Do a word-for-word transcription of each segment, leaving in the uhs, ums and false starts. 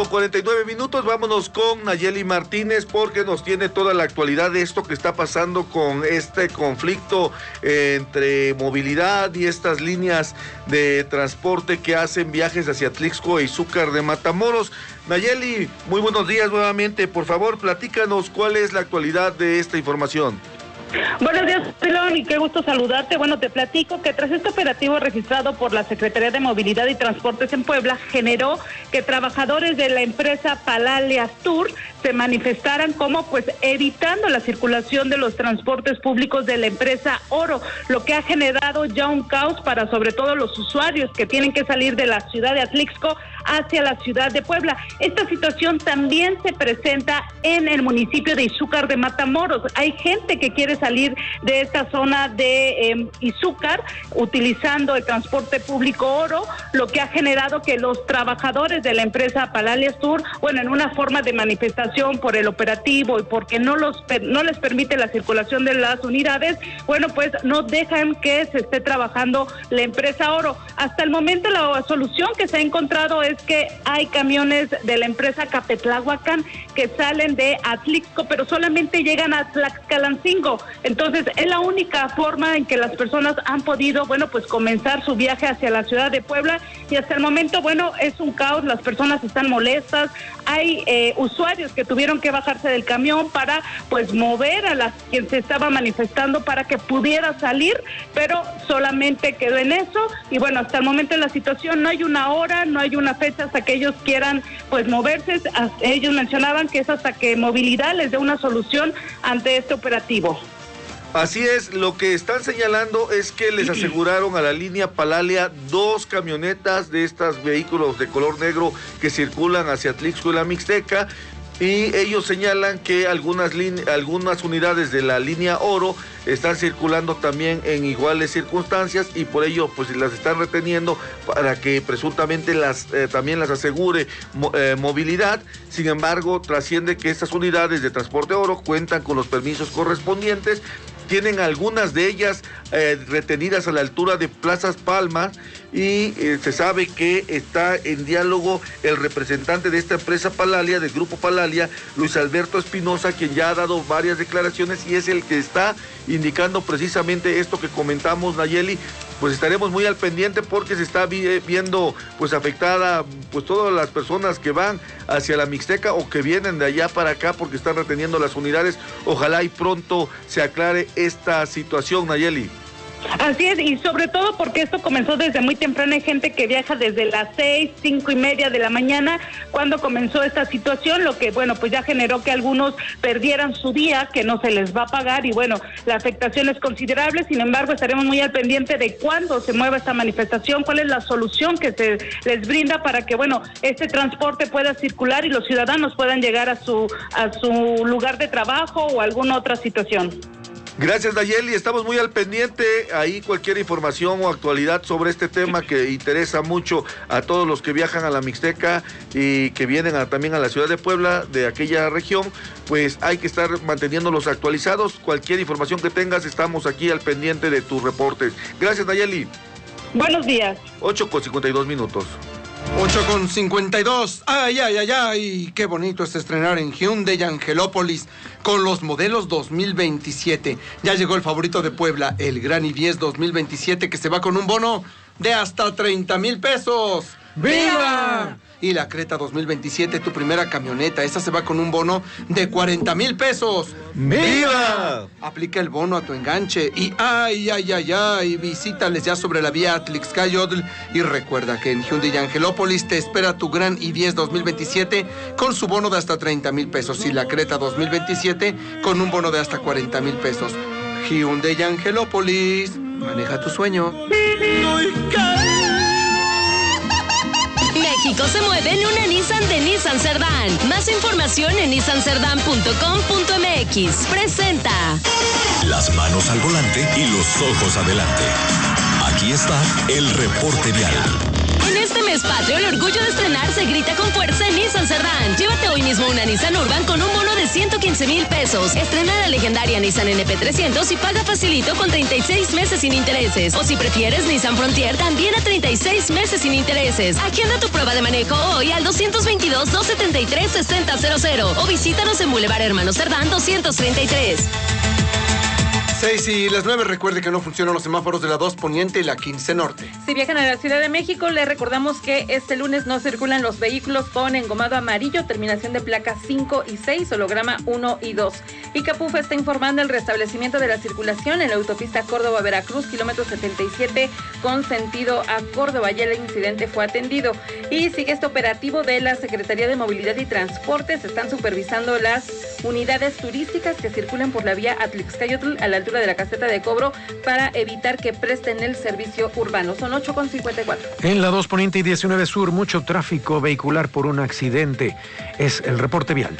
con cuarenta y nueve minutos, vámonos con Nayeli Martínez porque nos tiene toda la actualidad de esto que está pasando con este conflicto eh, entre movilidad y estas líneas de transporte que hacen viajes hacia Atlixco e Izúcar de Matamoros. Nayeli, muy buenos días nuevamente, por favor platícanos cuál es la actualidad de esta información. Buenos días, Pelón, y qué gusto saludarte. Bueno, te platico que tras este operativo registrado por la Secretaría de Movilidad y Transportes en Puebla, generó que trabajadores de la empresa Palalias Tour se manifestaran como pues evitando la circulación de los transportes públicos de la empresa Oro, lo que ha generado ya un caos para sobre todo los usuarios que tienen que salir de la ciudad de Atlixco hacia la ciudad de Puebla. Esta situación también se presenta en el municipio de Izúcar de Matamoros. Hay gente que quiere salir de esta zona de eh, Izúcar utilizando el transporte público Oro, lo que ha generado que los trabajadores de la empresa Palalias Tour, bueno, en una forma de manifestación por el operativo y porque no los no les permite la circulación de las unidades, bueno, pues no dejan que se esté trabajando la empresa Oro. Hasta el momento la solución que se ha encontrado es que hay camiones de la empresa Capetlahuacán que salen de Atlixco, pero solamente llegan a Tlaxcalancingo. Entonces, es la única forma en que las personas han podido, bueno, pues comenzar su viaje hacia la ciudad de Puebla, y hasta el momento, bueno, es un caos, las personas están molestas, hay eh, usuarios que tuvieron que bajarse del camión para, pues, mover a las quien se estaba manifestando para que pudiera salir, pero solamente quedó en eso, y bueno, hasta el momento en la situación no hay una hora, no hay una fecha hasta que ellos quieran, pues, moverse. Ellos mencionaban que es hasta que movilidad les dé una solución ante este operativo. Así es, lo que están señalando es que les aseguraron a la línea Palalia dos camionetas de estos vehículos de color negro que circulan hacia Atlixco y la Mixteca, y ellos señalan que algunas, line- algunas unidades de la línea Oro están circulando también en iguales circunstancias y por ello pues las están reteniendo para que presuntamente las eh, también las asegure mo- eh, movilidad. Sin embargo, trasciende que estas unidades de transporte Oro cuentan con los permisos correspondientes. Tienen algunas de ellas eh, retenidas a la altura de Plazas Palmas y eh, se sabe que está en diálogo el representante de esta empresa Palalia, del grupo Palalia, Luis Alberto Espinosa, quien ya ha dado varias declaraciones y es el que está indicando precisamente esto que comentamos, Nayeli. Pues estaremos muy al pendiente porque se está vi- viendo pues afectada pues todas las personas que van hacia la Mixteca o que vienen de allá para acá porque están reteniendo las unidades. Ojalá y pronto se aclare esta situación, Nayeli. Así es, y sobre todo porque esto comenzó desde muy temprano. Hay gente que viaja desde las seis, cinco y media de la mañana cuando comenzó esta situación, lo que, bueno, pues ya generó que algunos perdieran su día, que no se les va a pagar, y bueno, la afectación es considerable. Sin embargo, estaremos muy al pendiente de cuándo se mueva esta manifestación, cuál es la solución que se les brinda para que, bueno, este transporte pueda circular y los ciudadanos puedan llegar a su, a su lugar de trabajo o alguna otra situación. Gracias, Nayeli, estamos muy al pendiente. Ahí cualquier información o actualidad sobre este tema que interesa mucho a todos los que viajan a la Mixteca y que vienen a, también a la ciudad de Puebla, de aquella región, pues hay que estar manteniéndolos actualizados. Cualquier información que tengas, estamos aquí al pendiente de tus reportes. Gracias, Nayeli. Buenos días. ocho con cincuenta y dos minutos. ocho con cincuenta y dos. Ay, ay, ay, ay. Qué bonito es estrenar en Hyundai Angelópolis con los modelos dos mil veintisiete. Ya llegó el favorito de Puebla, el Gran i diez dos mil veintisiete, que se va con un bono de hasta treinta mil pesos. ¡Viva! Y la Creta dos mil veintisiete, tu primera camioneta, esa se va con un bono de cuarenta mil pesos. ¡Viva! Aplica el bono a tu enganche y ay, ay, ay, ay, visítales ya sobre la vía Atlixcayotl y recuerda que en Hyundai Angelópolis te espera tu Gran i diez dos mil veintisiete con su bono de hasta treinta mil pesos y la Creta dos mil veintisiete con un bono de hasta cuarenta mil pesos. Hyundai Angelópolis, maneja tu sueño. México se mueve en una Nissan de Nissan Cerdán. Más información en nissan cerdán punto com punto m x. Presenta. Las manos al volante y los ojos adelante. Aquí está el reporte vial. En este mes mes patrio, el orgullo de estrenar se grita con fuerza en Nissan Cerdán. Llévate hoy mismo una Nissan Urban con un bono de ciento quince mil pesos. Estrena la legendaria Nissan N P trescientos y paga facilito con treinta y seis meses sin intereses. O si prefieres Nissan Frontier, también a treinta y seis meses sin intereses. Agenda tu prueba de manejo hoy al dos dos dos, dos siete tres, seis cero cero cero o visítanos en Boulevard Hermanos Cerdán doscientos treinta y tres. seis y las nueve, recuerde que no funcionan los semáforos de la dos Poniente y la quince Norte. Si viajan a la Ciudad de México, les recordamos que este lunes no circulan los vehículos con engomado amarillo, terminación de placas cinco y seis, holograma uno y dos. Y Capufa está informando el restablecimiento de la circulación en la autopista Córdoba-Veracruz, kilómetro setenta y siete, con sentido a Córdoba. Ya el incidente fue atendido. Y sigue este operativo de la Secretaría de Movilidad y Transporte. Se están supervisando las unidades turísticas que circulan por la vía Atlixcayotl a la altura de la caseta de cobro para evitar que presten el servicio urbano. Son ocho con cincuenta y cuatro. En la dos Poniente y diecinueve Sur, mucho tráfico vehicular por un accidente. Es el reporte vial.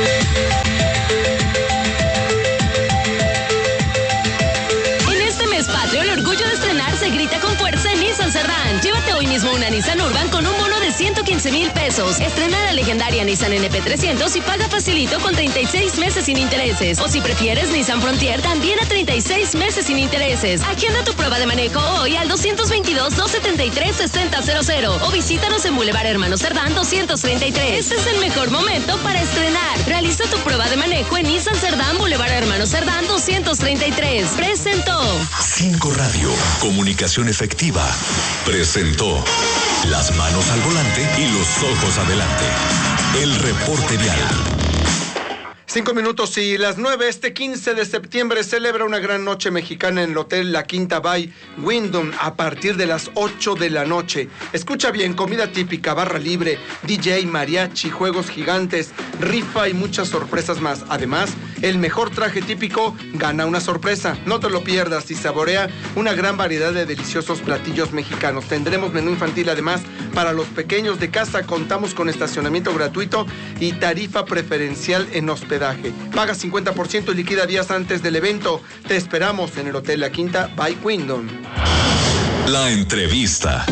En este mes patrio, el orgullo de estrenar se grita con fuerza en Nissan Cerdán. Llévate hoy mismo una Nissan Urban con un bono de ciento quince mil pesos. Estrena la legendaria Nissan N P trescientos y paga facilito con treinta y seis meses sin intereses. O si prefieres Nissan Frontier, también a treinta y seis meses sin intereses. Agenda tu prueba de manejo hoy al dos dos dos, dos siete tres, seis cero cero cero o visítanos en Boulevard Hermanos Cerdán doscientos treinta y tres. Este es el mejor momento para estrenar. Realiza tu prueba de manejo en Nissan Cerdán, Boulevard Hermanos Cerdán doscientos treinta y tres. Presentó cinco Radio, comunicación efectiva, presentó Las manos al volante y los ojos adelante. El reporte vial. Cinco minutos y las nueve. Este quince de septiembre celebra una gran noche mexicana en el Hotel La Quinta by Wyndham a partir de las ocho de la noche. Escucha bien, comida típica, barra libre, D J, mariachi, juegos gigantes, rifa y muchas sorpresas más. Además, el mejor traje típico gana una sorpresa. No te lo pierdas y saborea una gran variedad de deliciosos platillos mexicanos. Tendremos menú infantil además para los pequeños de casa. Contamos con estacionamiento gratuito y tarifa preferencial en hospedaje. Paga cincuenta por ciento y liquida días antes del evento. Te esperamos en el Hotel La Quinta by Wyndham. La entrevista.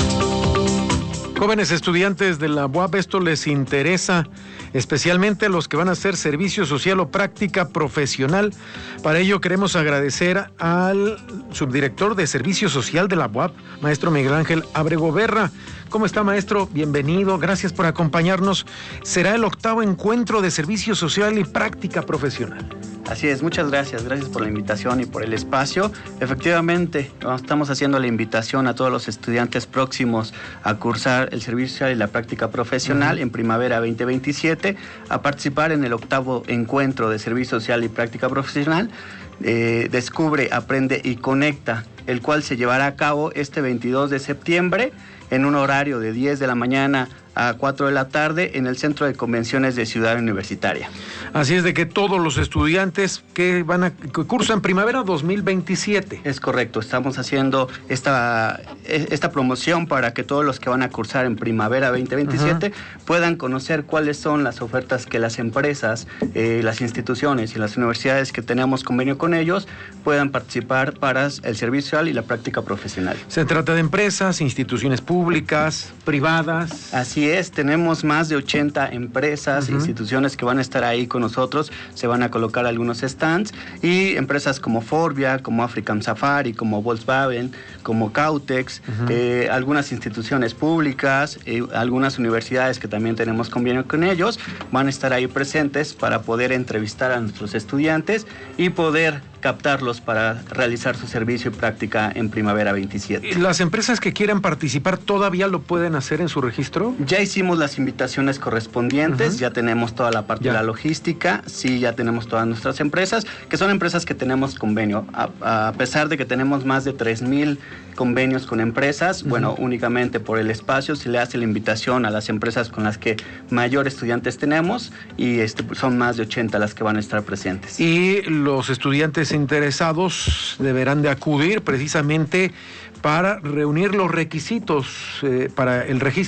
Jóvenes estudiantes de la U A P, esto les interesa, especialmente a los que van a hacer servicio social o práctica profesional. Para ello queremos agradecer al subdirector de Servicio Social de la U A P, maestro Miguel Ángel Abrego Berra. ¿Cómo está, maestro? Bienvenido, gracias por acompañarnos. Será el octavo encuentro de servicio social y práctica profesional. Así es, muchas gracias, gracias por la invitación y por el espacio. Efectivamente, estamos haciendo la invitación a todos los estudiantes próximos a cursar el servicio social y la práctica profesional uh-huh. en primavera veinte veintisiete, a participar en el octavo encuentro de servicio social y práctica profesional. Eh, Descubre, Aprende y Conecta, el cual se llevará a cabo este veintidós de septiembre en un horario de diez de la mañana a cuatro de la tarde en el Centro de Convenciones de Ciudad Universitaria. Así es de que todos los estudiantes que van a que cursan primavera dos mil veintisiete. Es correcto, estamos haciendo esta, esta promoción para que todos los que van a cursar en primavera veinte veintisiete uh-huh. puedan conocer cuáles son las ofertas que las empresas, eh, las instituciones y las universidades que tenemos convenio con ellos puedan participar para el servicio social y la práctica profesional. Se trata de empresas, instituciones públicas, privadas. Así es, tenemos más de ochenta empresas, uh-huh. instituciones que van a estar ahí con nosotros, se van a colocar algunos stands y empresas como Forbia, como African Safari, como Volkswagen, como Cautex, uh-huh. eh, algunas instituciones públicas, eh, algunas universidades que también tenemos convenio con ellos, van a estar ahí presentes para poder entrevistar a nuestros estudiantes y poder captarlos para realizar su servicio y práctica en primavera veintisiete. ¿Las empresas que quieran participar todavía lo pueden hacer en su registro? Ya hicimos las invitaciones correspondientes, uh-huh. ya tenemos toda la parte ya. de la logística, sí, ya tenemos todas nuestras empresas, que son empresas que tenemos convenio. A, a pesar de que tenemos más de tres mil convenios con empresas, uh-huh. bueno, únicamente por el espacio se le hace la invitación a las empresas con las que mayor estudiantes tenemos y este, son más de ochenta las que van a estar presentes. Y los estudiantes interesados deberán de acudir precisamente para reunir los requisitos eh, para el registro.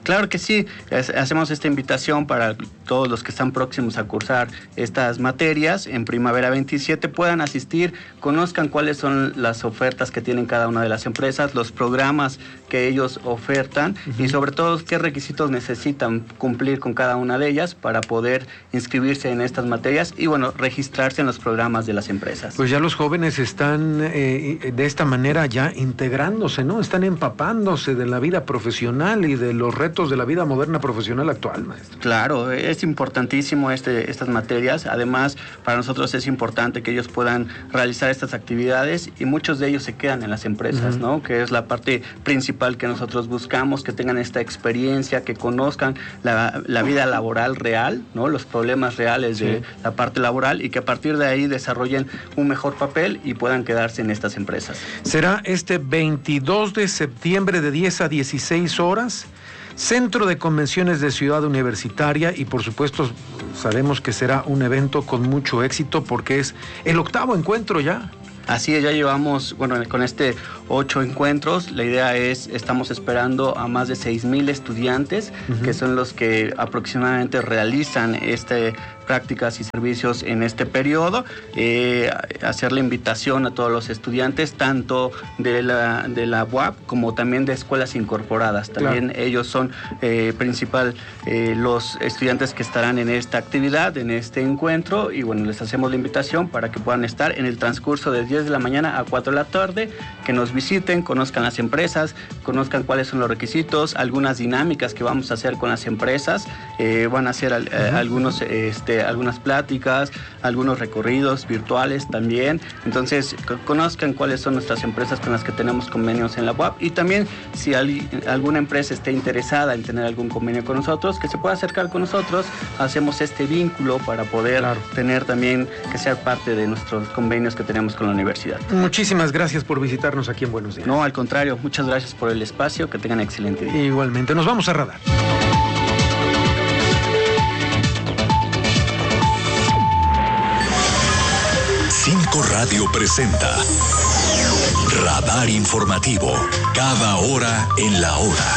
Claro que sí, hacemos esta invitación para todos los que están próximos a cursar estas materias en Primavera veintisiete, puedan asistir, conozcan cuáles son las ofertas que tienen cada una de las empresas, los programas que ellos ofertan uh-huh. y sobre todo qué requisitos necesitan cumplir con cada una de ellas para poder inscribirse en estas materias y bueno, registrarse en los programas de las empresas. Pues ya los jóvenes están eh, de esta manera ya integrándose, ¿no? Están empapándose de la vida profesional y de los retos de la vida moderna profesional actual, maestro. Claro, es importantísimo este, estas materias. Además, para nosotros es importante que ellos puedan realizar estas actividades y muchos de ellos se quedan en las empresas, uh-huh. ¿no? Que es la parte principal que nosotros buscamos, que tengan esta experiencia, que conozcan la, la vida laboral real, ¿no? Los problemas reales sí. de la parte laboral y que a partir de ahí desarrollen un mejor papel y puedan quedarse en estas empresas. Será este veintidós de septiembre de diez a dieciséis horas. Centro de Convenciones de Ciudad Universitaria y por supuesto sabemos que será un evento con mucho éxito porque es el octavo encuentro ya. Así es, ya llevamos, bueno, con este ocho encuentros, la idea es, estamos esperando a más de seis mil estudiantes, uh-huh. que son los que aproximadamente realizan este prácticas y servicios en este periodo, eh, hacer la invitación a todos los estudiantes, tanto de la, de la U A P como también de escuelas incorporadas. También claro. ellos son eh, principal eh, los estudiantes que estarán en esta actividad, en este encuentro, y bueno, les hacemos la invitación para que puedan estar en el transcurso de diez de la mañana a cuatro de la tarde, que nos visiten, conozcan las empresas, conozcan cuáles son los requisitos, algunas dinámicas que vamos a hacer con las empresas, eh, van a hacer eh, uh-huh. algunos este, algunas pláticas, algunos recorridos virtuales también. Entonces, conozcan cuáles son nuestras empresas con las que tenemos convenios en la U A P y también si hay, alguna empresa esté interesada en tener algún convenio con nosotros, que se pueda acercar con nosotros, hacemos este vínculo para poder claro. tener también que ser parte de nuestros convenios que tenemos con la universidad. Muchísimas gracias por visitarnos aquí en Buenos Días. No, al contrario, muchas gracias por el espacio, que tengan excelente día. Igualmente, nos vamos a Radar. Cinco Radio presenta Radar Informativo, cada hora en la hora.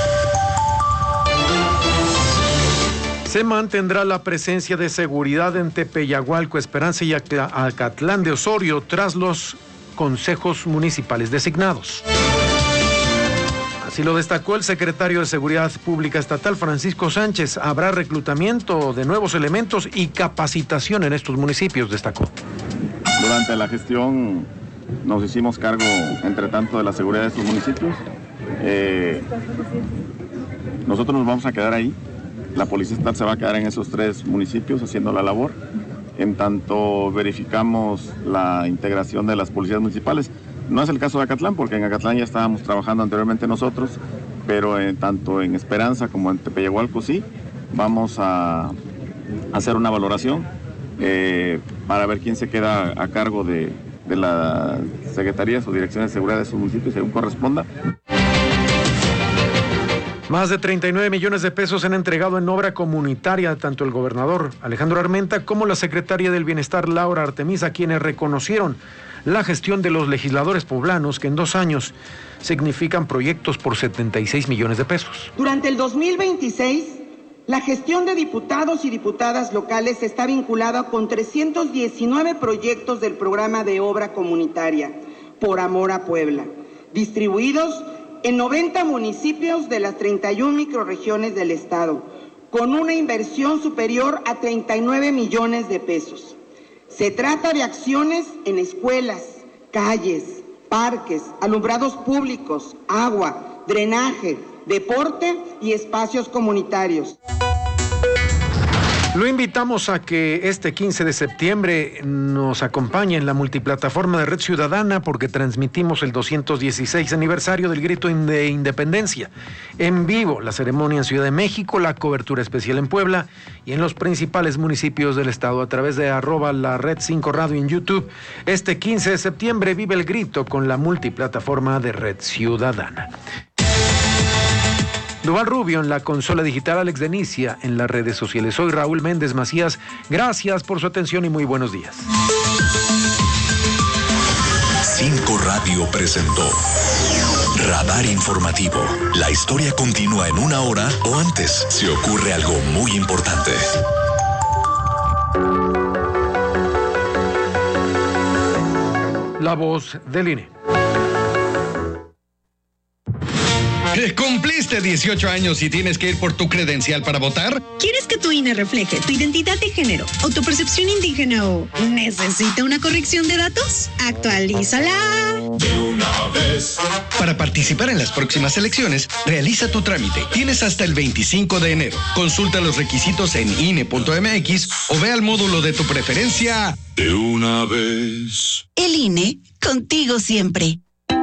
Se mantendrá la presencia de seguridad en Tepeyagualco, Esperanza y Acatlán de Osorio tras los consejos municipales designados. Así lo destacó el secretario de Seguridad Pública Estatal, Francisco Sánchez. Habrá reclutamiento de nuevos elementos y capacitación en estos municipios, destacó. Durante la gestión nos hicimos cargo, entre tanto, de la seguridad de estos municipios. Eh, nosotros nos vamos a quedar ahí. La Policía Estatal se va a quedar en esos tres municipios haciendo la labor. En tanto verificamos la integración de las policías municipales. No es el caso de Acatlán, porque en Acatlán ya estábamos trabajando anteriormente nosotros, pero en, tanto en Esperanza como en Tepeyagualco sí, vamos a hacer una valoración eh, para ver quién se queda a cargo de, de las secretarías o direcciones de seguridad de sus municipios según corresponda. Más de treinta y nueve millones de pesos se han entregado en obra comunitaria, tanto el gobernador Alejandro Armenta como la secretaria del Bienestar Laura Artemisa, quienes reconocieron la gestión de los legisladores poblanos que en dos años significan proyectos por setenta y seis millones de pesos. Durante el dos mil veintiséis, la gestión de diputados y diputadas locales está vinculada con trescientos diecinueve proyectos del programa de obra comunitaria Por Amor a Puebla, distribuidos en noventa municipios de las treinta y una microrregiones del estado, con una inversión superior a treinta y nueve millones de pesos. Se trata de acciones en escuelas, calles, parques, alumbrados públicos, agua, drenaje, deporte y espacios comunitarios. Lo invitamos a que este quince de septiembre nos acompañe en la multiplataforma de Red Ciudadana porque transmitimos el doscientos dieciséis aniversario del Grito de Independencia. En vivo, la ceremonia en Ciudad de México, la cobertura especial en Puebla y en los principales municipios del estado a través de arroba la Red cinco Radio en YouTube. Este quince de septiembre vive el grito con la multiplataforma de Red Ciudadana. Duval Rubio en la consola digital, Alex Denicia en las redes sociales. Soy Raúl Méndez Macías. Gracias por su atención y muy buenos días. Cinco Radio presentó Radar informativo. La historia continúa en una hora o antes si ocurre algo muy importante. La voz del I N E. ¿Cumpliste dieciocho años y tienes que ir por tu credencial para votar? ¿Quieres que tu I N E refleje tu identidad de género o tu percepción indígena o necesita una corrección de datos? ¡Actualízala! De una vez. Para participar en las próximas elecciones, realiza tu trámite. Tienes hasta el veinticinco de enero. Consulta los requisitos en I N E punto M X o ve al módulo de tu preferencia. De una vez. El I N E, contigo siempre.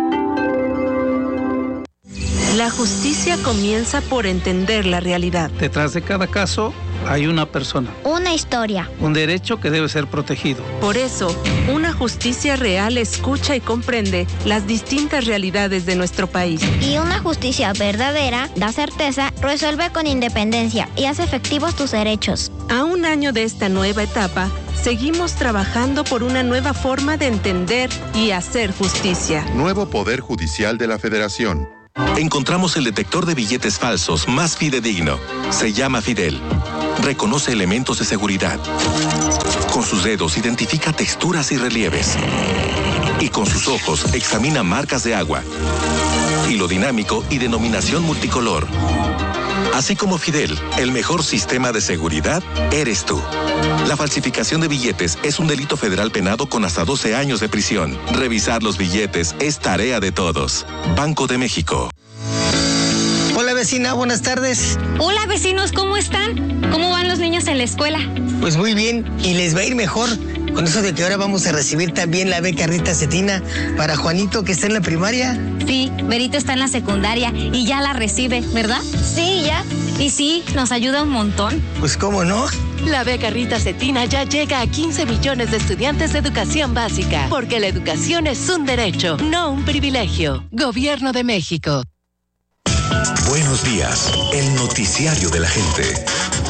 La justicia comienza por entender la realidad. Detrás de cada caso hay una persona. Una historia. Un derecho que debe ser protegido. Por eso, una justicia real escucha y comprende las distintas realidades de nuestro país. Y una justicia verdadera da certeza, resuelve con independencia y hace efectivos tus derechos. A un año de esta nueva etapa, seguimos trabajando por una nueva forma de entender y hacer justicia. Nuevo Poder Judicial de la Federación. Encontramos el detector de billetes falsos más fidedigno. Se llama Fidel. Reconoce elementos de seguridad. Con sus dedos identifica texturas y relieves. Y con sus ojos examina marcas de agua. Hilo dinámico y denominación multicolor. Así como Fidel, el mejor sistema de seguridad eres tú. La falsificación de billetes es un delito federal penado con hasta doce años de prisión. Revisar los billetes es tarea de todos. Banco de México. Hola vecina, buenas tardes. Hola vecinos, ¿cómo están? ¿Cómo van los niños en la escuela? Pues muy bien, y les va a ir mejor. Con eso de que ahora vamos a recibir también la beca Rita Cetina para Juanito, que está en la primaria. Sí, Berito está en la secundaria y ya la recibe, ¿verdad? Sí, ya. Y sí, nos ayuda un montón. Pues cómo no. La beca Rita Cetina ya llega a quince millones de estudiantes de educación básica, porque la educación es un derecho, no un privilegio. Gobierno de México. Buenos días, el noticiario de la gente.